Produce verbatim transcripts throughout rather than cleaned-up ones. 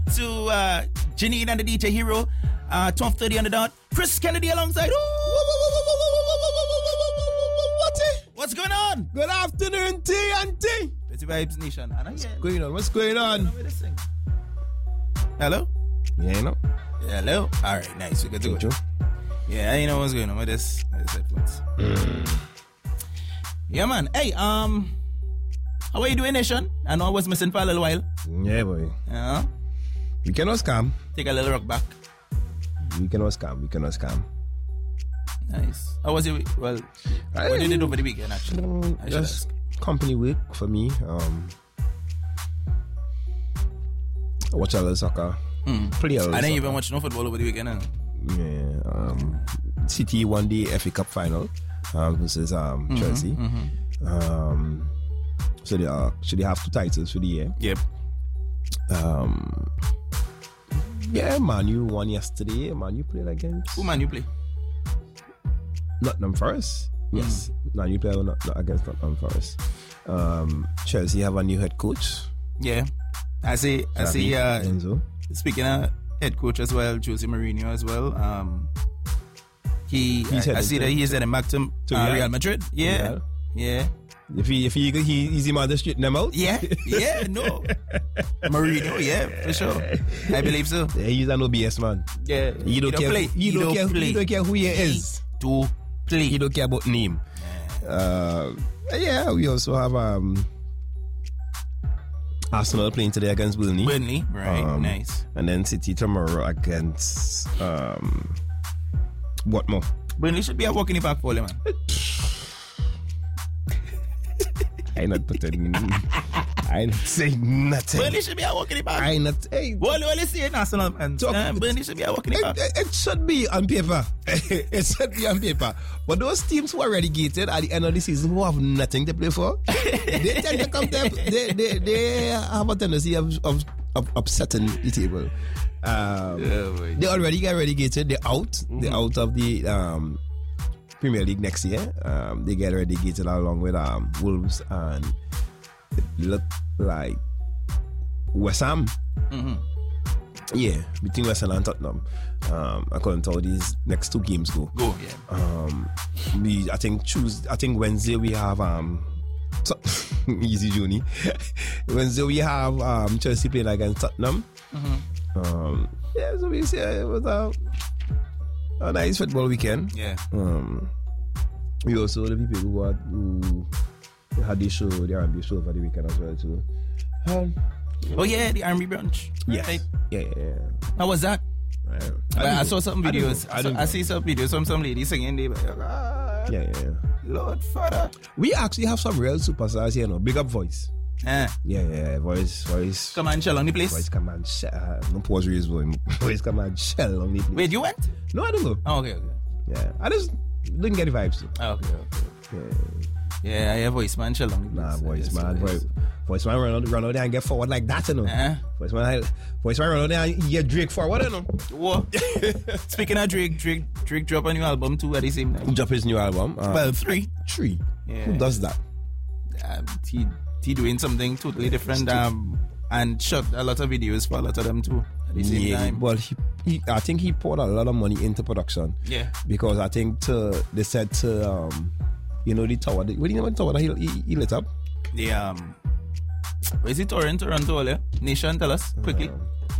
to uh, Janine and the D J Hero. Uh, twelve thirty on the dot. Chris Kennedy alongside. What's going on? Good afternoon, T and T. Pretty Vibes Nation. What's going on? What's going on? Hello? Yeah, you know. Yeah, hello? Alright, nice. We got to go. Yeah, you know what's going on with this, with this headphones. Mm. Yeah, man. Hey, um, how are you doing, Nation? I know I was missing for a little while. Yeah, boy. Yeah. We cannot scam. Take a little rock back. We cannot scam. We cannot scam. Nice. How was your week? Well, I, what did you do over the weekend, actually? Um, just company week for me. Um, watch a little soccer. Mm. Play a little I didn't soccer. even watch no football over the weekend. Huh? Yeah. Um, City won the F A Cup final um, versus um, Mm-hmm, Chelsea. Mm-hmm. Um, so they are. So they have two titles for the year. Yep. Um. Yeah, Man U won yesterday. Man U played against. Who Man you play? Nottingham Forest. Yes. Mm. Man U play not, not against Nottingham Forest. Um, Chelsea have a new head coach. Yeah. I see. I see. Uh, Enzo. Speaking of head coach as well, Jose Mourinho as well. Um, he. He's I, I see that he's heading back to, to uh, Real. Real Madrid. Yeah. Real. Yeah. If he if he he easy man to straighten them out. Yeah. Yeah. No. Mourinho. Yeah, for sure. I believe so. Yeah, he's an O B S man. Yeah. He don't, care. Play. He, He don't, don't care. play. He don't care who he is. To play. He don't care about name. Uh, yeah, we also have um, Arsenal playing today against Burnley. Burnley, right? Um, Nice. And then City tomorrow against um, what more? Burnley should be a walk in the park for them, man. I not putting. I not saying nothing. Burnley should be a walk in the park. I not. Hey, Well, well, let's see it, Arsenal fans. Talk- Uh, Burnley should be a walk in the park. It, it, it should be on paper. It should be on paper. But those teams who are relegated at the end of the season who have nothing to play for, they tend to come there. They, they, they have a tendency of, of, of upsetting the table. Um, Yeah, they already get relegated. They're out. Mm-hmm. They're out of the um, Premier League next year. Um, they get relegated along with um, Wolves and it look like West Ham. Mm-hmm. Yeah, between West Ham and Tottenham. Um, according to how these next two games go. Go, yeah. Um, we I think Tuesday, I think Wednesday we have um, so, easy journey. Wednesday we have um Chelsea playing against Tottenham. Mm-hmm. Um, yeah, so we see it was a, a nice football weekend. Yeah. Um, we also the people who had who they had this show, the R and B show for the weekend as well too. Um, Oh, yeah, the Army brunch. yes. Right. Yeah, yeah, yeah. How was that? Yeah. I, I didn't saw go. some I didn't videos. go. I, I saw, didn't I go. see some videos from some lady singing. They were like, ah, Yeah, yeah, yeah. Lord Father. We actually have some real superstars here now. Big up voice. Eh, Yeah, yeah, voice, voice. come and chill on the place. Voice come and shell. Uh, no pause raise boy. Voice come and shell on the place. Wait, you went? No, I don't go. Oh, okay, okay. Yeah, I just didn't get the vibes too. Oh, okay, okay. Yeah. Yeah, I have voice man chill on the place. Nah, voice Yes, man, yes. voice, voice man run out, run out there and get forward like that, you know. Eh? Voice man, voice man run out there and get Drake forward, you know. What? Speaking of Drake, Drake, Drake drop a new album too at the same time. Drop his new album. Uh, Well, three. three. Yeah. Who does that? Um, he he doing something totally different. Um, and shot a lot of videos for a lot of them too at the same Yeah, time. well, he, he, I think he poured a lot of money into production. Yeah. Because I think to, they said to, um, you know, the tower, the, what do you know what tower that he, he, he lit up? The um, where is it? Toronto, Toronto, yeah? Nation, tell us quickly.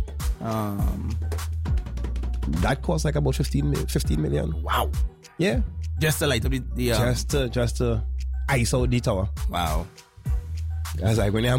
Um, That cost like about fifteen, mi- fifteen million. wow. Yeah. Just to light up the, the um, Just to, just to ice out the tower. wow. I was like, when you have